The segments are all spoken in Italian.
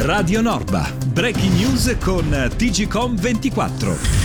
Radio Norba, breaking news con TGcom 24.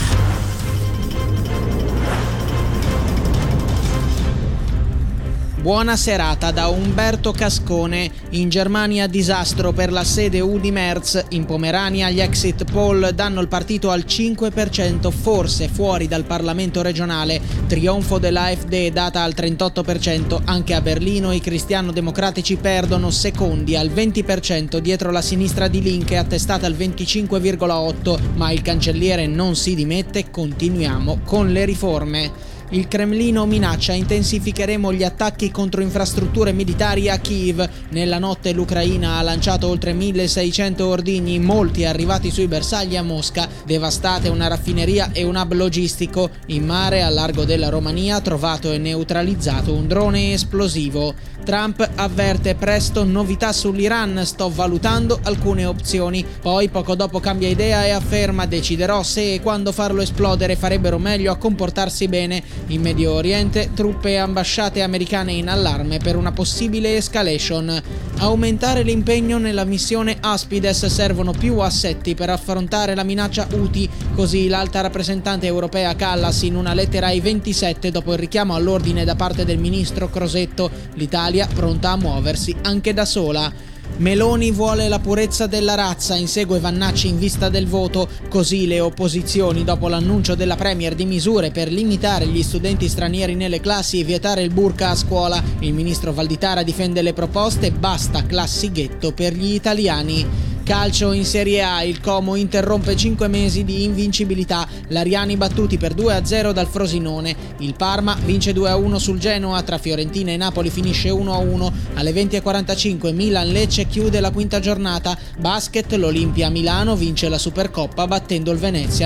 Buona serata da Umberto Cascone. In Germania disastro per la sede Uni-Merz. In Pomerania gli exit poll danno il partito al 5%, forse fuori dal Parlamento regionale. Trionfo dell'AfD data al 38%. Anche a Berlino i cristiano-democratici perdono secondi al 20% dietro la sinistra di Linke attestata al 25,8%. Ma il cancelliere non si dimette, continuiamo con le riforme. Il Cremlino minaccia intensificheremo gli attacchi contro infrastrutture militari a Kiev. Nella notte l'Ucraina ha lanciato oltre 1600 ordigni, molti arrivati sui bersagli a Mosca. Devastate una raffineria e un hub logistico. In mare, al largo della Romania, trovato e neutralizzato un drone esplosivo. Trump avverte presto novità sull'Iran, sto valutando alcune opzioni. Poi poco dopo cambia idea e afferma deciderò se e quando farlo esplodere, farebbero meglio a comportarsi bene. In Medio Oriente, truppe e ambasciate americane in allarme per una possibile escalation. Aumentare l'impegno nella missione Aspides, servono più assetti per affrontare la minaccia Houthi, così l'alta rappresentante europea Callas in una lettera ai 27 dopo il richiamo all'ordine da parte del ministro Crosetto. L'Italia pronta a muoversi anche da sola. Meloni vuole la purezza della razza, insegue Vannacci in vista del voto, così le opposizioni dopo l'annuncio della Premier di misure per limitare gli studenti stranieri nelle classi e vietare il burqa a scuola. Il ministro Valditara difende le proposte, basta classi ghetto per gli italiani. Calcio in Serie A, il Como interrompe 5 mesi di invincibilità, l'Ariani battuti per 2-0 dal Frosinone, il Parma vince 2-1 sul Genoa, tra Fiorentina e Napoli finisce 1-1, alle 20:45 Milan-Lecce chiude la quinta giornata, basket l'Olimpia Milano vince la Supercoppa battendo il Venezia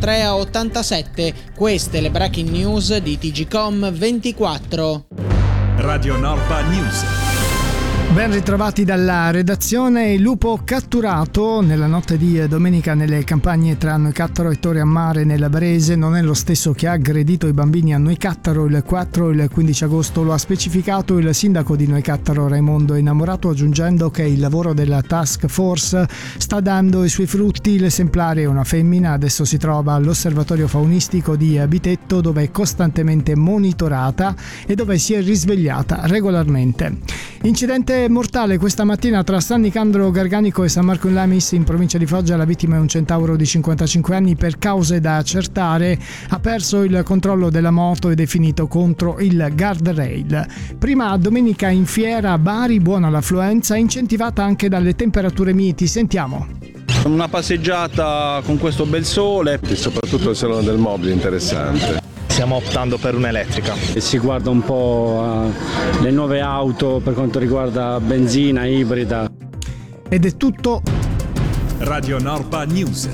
93-87, queste le breaking news di TGcom 24. Radio Norba News. Ben ritrovati dalla redazione. Il lupo catturato nella notte di domenica nelle campagne tra Noicattaro e Torre a Mare nel Barese non è lo stesso che ha aggredito i bambini a Noicattaro il 4 e il 15 agosto. Lo ha specificato il sindaco di Noicattaro Raimondo Innamorato, aggiungendo che il lavoro della task force sta dando i suoi frutti. L'esemplare è una femmina, adesso si trova all'osservatorio faunistico di Bitetto, dove è costantemente monitorata e dove si è risvegliata regolarmente. Incidente mortale questa mattina tra San Nicandro Garganico e San Marco in Lamis in provincia di Foggia. La vittima è un centauro di 55 anni, per cause da accertare. Ha perso il controllo della moto ed è finito contro il guardrail. Prima domenica in fiera a Bari, buona l'affluenza, incentivata anche dalle temperature miti. Sentiamo. Una passeggiata con questo bel sole e soprattutto il salone del mobile interessante. Stiamo optando per un'elettrica. E si guarda un po' le nuove auto per quanto riguarda benzina, ibrida. Ed è tutto. Radio Norba News.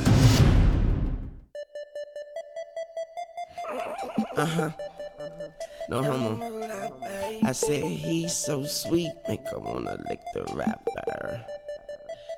No homo. I said he's so sweet, make her wanna lick the rapper.